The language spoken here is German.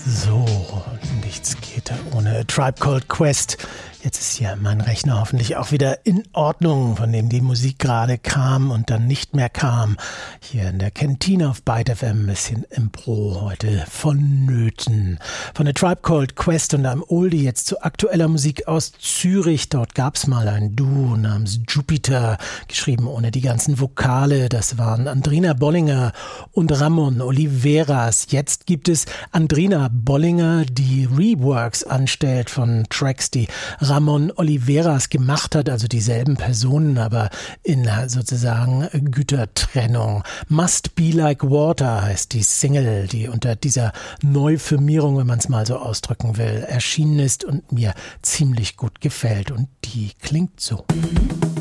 So, nichts geht ohne Tribe Called Quest. Jetzt ist hier mein Rechner hoffentlich auch wieder in Ordnung, von dem die Musik gerade kam und dann nicht mehr kam. Hier in der Kantine auf Byte FM ein bisschen Impro heute vonnöten. Von der Tribe Called Quest und einem Oldie jetzt zu aktueller Musik aus Zürich. Dort gab's mal ein Duo namens Jupiter, geschrieben ohne die ganzen Vokale. Das waren Andrina Bollinger und Ramon Oliveras. Jetzt gibt es Andrina Bollinger, die Reworks anstellt von Tracks, die Ramon Oliveras gemacht hat, also dieselben Personen, aber in sozusagen Gütertrennung. Must Be Like Water heißt die Single, die unter dieser Neufirmierung, wenn man es mal so ausdrücken will, erschienen ist und mir ziemlich gut gefällt. Und die klingt so.